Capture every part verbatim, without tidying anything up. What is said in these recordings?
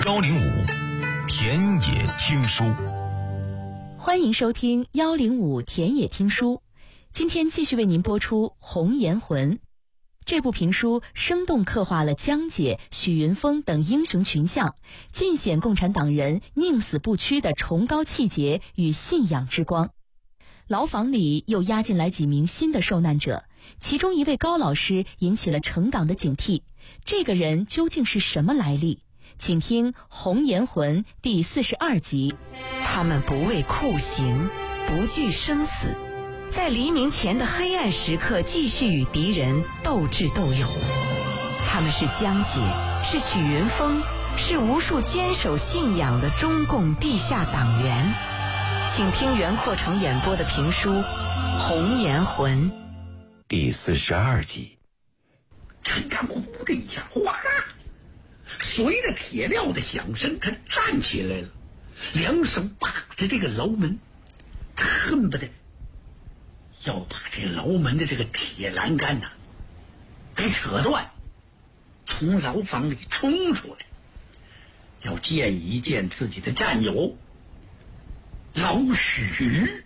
幺零五田野听书， 欢迎收听幺零五田野听书。今天继续为您播出《红颜魂》这部评书，生动刻画了江姐、许云峰等英雄群像，尽显共产党人宁死不屈的崇高气节与信仰之光。牢房里又押进来几名新的受难者，其中一位高老师引起了成党的警惕。这个人究竟是什么来历？请听《红颜魂》第四十二集。 他们不畏酷刑，不惧生死，在黎明前的黑暗时刻继续与敌人斗智斗勇。他们是江姐，是许云峰，是无数坚守信仰的中共地下党员。请听袁阔成演播的评书《红颜魂》 第四十二集。 陈干呼的一下，哗啦，随着铁镣的响声，他站起来了，两手把着这个牢门，他恨不得要把这牢门的这个铁栏杆呐、啊、给扯断，从牢房里冲出来，要见一见自己的战友老许。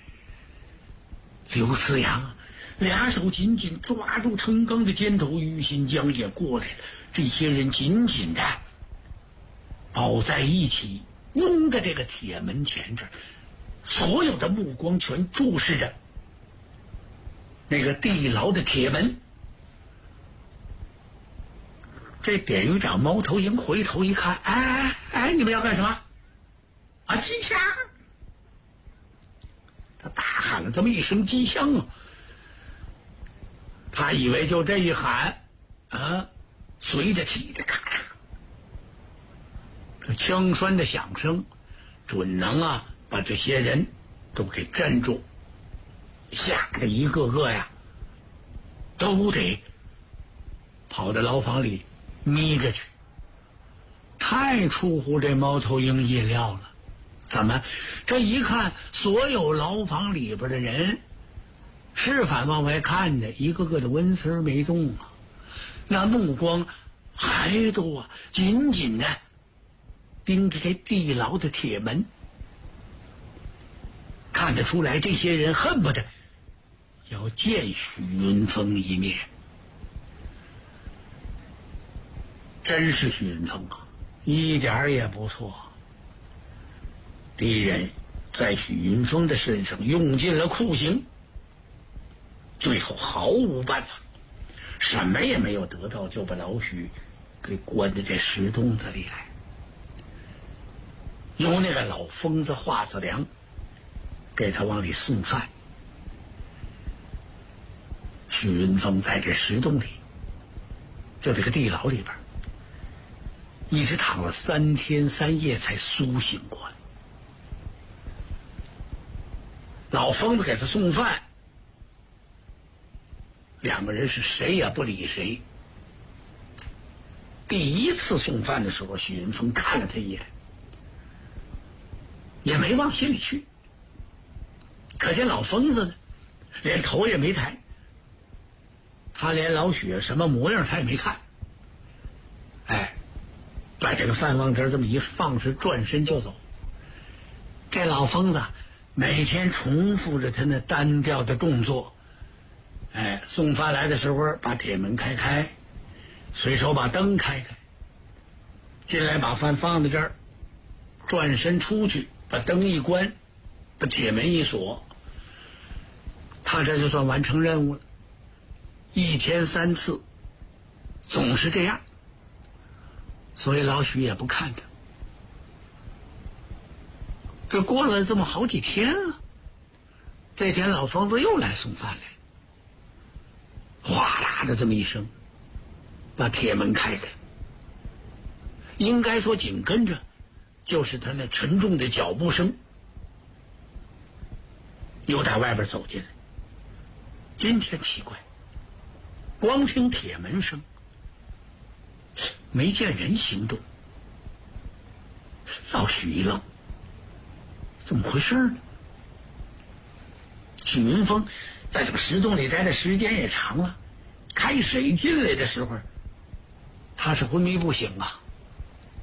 刘思阳俩手紧紧抓住陈刚的肩头，于新江也过来了，这些人紧紧的抱在一起，拥在这个铁门前这儿，所有的目光全注视着那个地牢的铁门。这典狱长猫头鹰回头一看，哎哎哎，你们要干什么啊？机枪！他大喊了这么一声机枪啊！他以为就这一喊啊，随着起的咔嚓，这枪栓的响声准能啊把这些人都给镇住，吓得一个个呀都得跑到牢房里眯着去。太出乎这猫头鹰意料了，怎么这一看所有牢房里边的人是反往外看的，一个个的纹丝没动啊，那目光还都啊紧紧的盯着这地牢的铁门。看得出来，这些人恨不得要见许云峰一面。真是许云峰啊，一点也不错。敌人在许云峰的身上用尽了酷刑，最后毫无办法，什么也没有得到，就把老许给关在这石洞子里来。由那个老疯子华子良给他往里送饭。许云峰在这石洞里，就这个地牢里边，一直躺了三天三夜才苏醒过来。老疯子给他送饭，两个人是谁也不理谁。第一次送饭的时候，许云峰看了他一眼，也没往心里去。可见老疯子呢，连头也没抬，他连老许什么模样他也没看。哎，把这个饭往这儿这么一放，是转身就走。这老疯子每天重复着他那单调的动作。哎，送饭来的时候把铁门开开，随手把灯开开，进来把饭放在这儿，转身出去，把灯一关，把铁门一锁，他这就算完成任务了。一天三次，总是这样，所以老许也不看他。这过了这么好几天了，这天老疯子又来送饭来，哗啦的这么一声，把铁门开开。应该说紧跟着就是他那沉重的脚步声，又在外边走进来。今天奇怪，光听铁门声，没见人行动。老许一愣，怎么回事呢？许云峰在这个石洞里待的时间也长了，开水进来的时候他是昏迷不醒啊，